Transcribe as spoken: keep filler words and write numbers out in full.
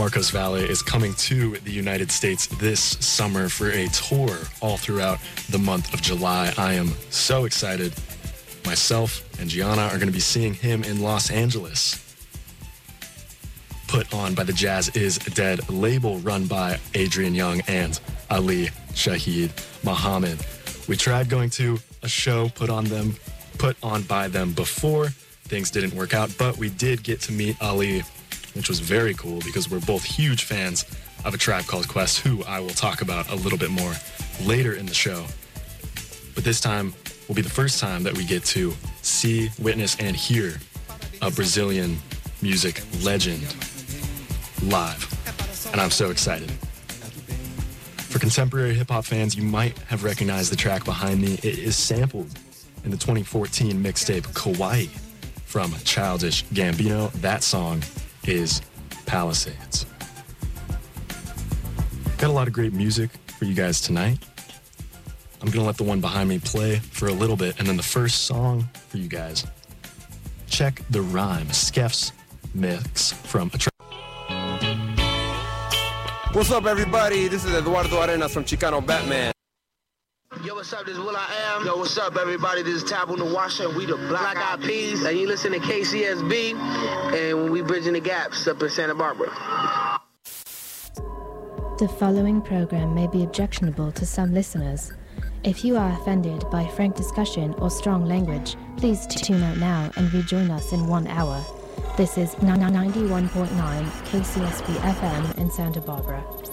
Marcos Valle is coming to the United States this summer for a tour all throughout the month of July. I am so excited. Myself and Gianna are going to be seeing him in Los Angeles. Put on by the Jazz Is Dead label run by Adrian Young and Ali Shaheed Muhammad. We tried going to a show put on them, put on by them before. Things didn't work out, but we did get to meet Ali, which was very cool because we're both huge fans of A Tribe Called Quest, who I will talk about a little bit more later in the show. But this time will be the first time that we get to see, witness, and hear a Brazilian music legend live. And I'm so excited. For contemporary hip-hop fans, you might have recognized the track behind me. It is sampled in the twenty fourteen mixtape Kauai from Childish Gambino. That song is Palisades. Got a lot of great music for you guys tonight. I'm gonna let the one behind me play for a little bit, and then the first song for you guys. Check the rhyme, Skeff's mix from A Tribe. What's up, everybody? This is Eduardo Arenas from Chicano Batman. Yo, what's up? This is Will I Am. Yo, what's up, everybody? This is Taboo Nawasha, and we the Black Eyed Peas. And you listen to K C S B, and we bridging the gaps up in Santa Barbara. The following program may be objectionable to some listeners. If you are offended by frank discussion or strong language, please tune out now and rejoin us in one hour. This is ninety-one point nine K C S B F M in Santa Barbara.